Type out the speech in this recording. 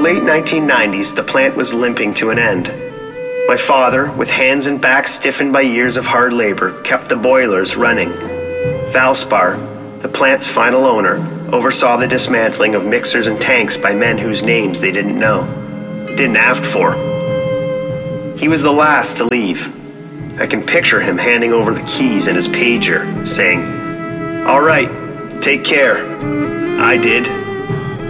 late 1990s, the plant was limping to an end. My father, with hands and back stiffened by years of hard labor, kept the boilers running. Valspar, the plant's final owner, oversaw the dismantling of mixers and tanks by men whose names they didn't know, didn't ask for. He was the last to leave. I can picture him handing over the keys and his pager, saying, "All right, take care." I did.